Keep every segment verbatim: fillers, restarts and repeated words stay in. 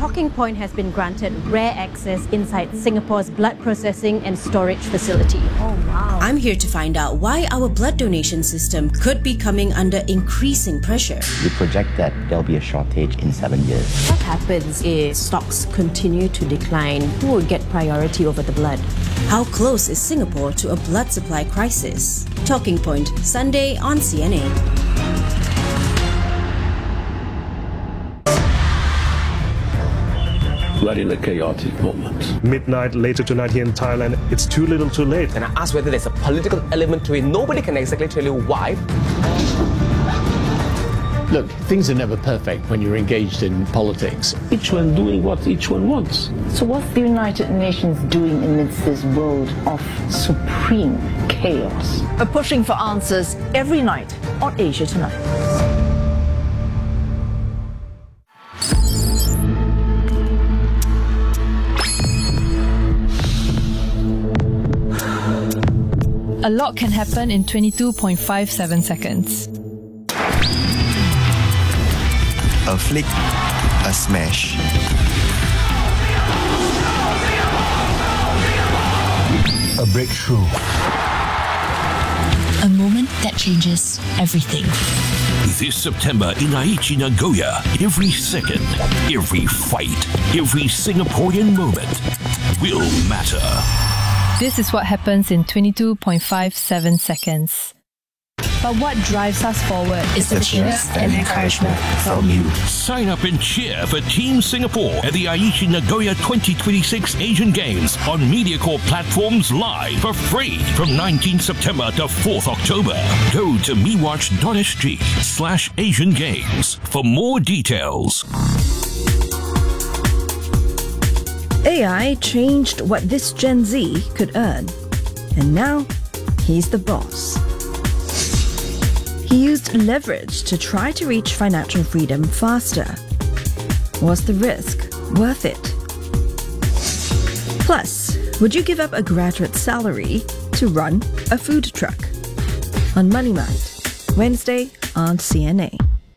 Talking Point has been granted rare access inside Singapore's blood processing and storage facility. Oh, wow. I'm here to find out why our blood donation system could be coming under increasing pressure. We project that there'll be a shortage in seven years. What happens if stocks continue to decline? Who will get priority over the blood? How close is Singapore to a blood supply crisis? Talking Point, Sunday on C N A. We're in a chaotic moment. Midnight later tonight here in Thailand, it's too little too late. And I asked whether there's a political element to it. Nobody can exactly tell you why. Look, things are never perfect when you're engaged in politics. Each one doing what each one wants. So what's the United Nations doing amidst this world of supreme chaos? We're pushing for answers every night on Asia Tonight. A lot can happen in twenty-two point five seven seconds. A flick, a smash. A breakthrough. A moment that changes everything. This September in Aichi Nagoya, every second, every fight, every Singaporean moment will matter. This is what happens in twenty-two point five seven seconds. But what drives us forward is the cheers and encouragement from you. Sign up and cheer for Team Singapore at the Aichi Nagoya twenty twenty-six Asian Games on MediaCorp platforms live for free from nineteenth September to fourth October. Go to mewatch.sg slash Asian Games for more details. A I changed what this Gen Z could earn, and now he's the boss. He used leverage to try to reach financial freedom faster. Was the risk worth it? Plus, would you give up a graduate salary to run a food truck? On Money Mind, Wednesday on C N A.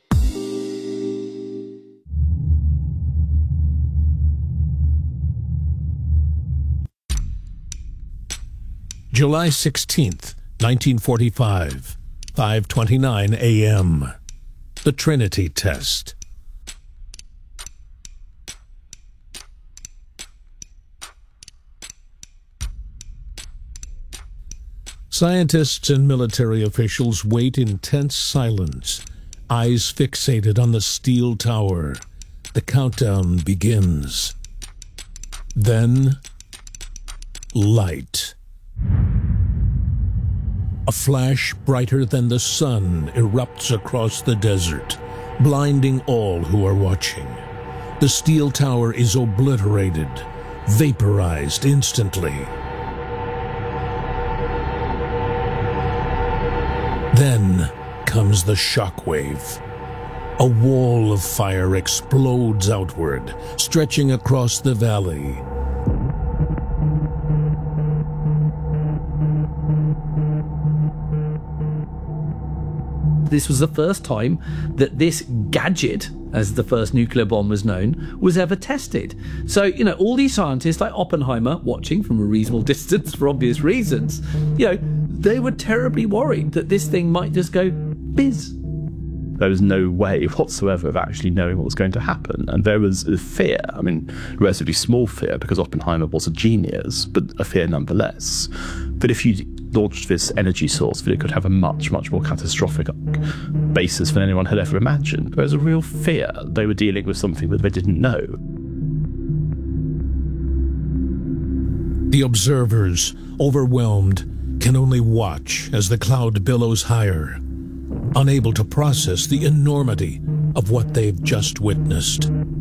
July sixteenth, nineteen forty-five, five twenty-nine a m The Trinity Test. Scientists and military officials wait in tense silence, eyes fixated on the steel tower. The countdown begins. Then, light. A flash brighter than the sun erupts across the desert, blinding all who are watching. The steel tower is obliterated, vaporized instantly. Then comes the shockwave. A wall of fire explodes outward, stretching across the valley. This was the first time that this gadget, as the first nuclear bomb was known, was ever tested. So, you know, all these scientists like Oppenheimer, watching from a reasonable distance for obvious reasons, you know, they were terribly worried that this thing might just go bizz. There was no way whatsoever of actually knowing what was going to happen. And there was a fear, I mean, relatively small fear, because Oppenheimer was a genius, but a fear nonetheless. But if you launched this energy source, that it could have a much, much more catastrophic basis than anyone had ever imagined. There was a real fear they were dealing with something that they didn't know. The observers, overwhelmed, can only watch as the cloud billows higher, unable to process the enormity of what they've just witnessed.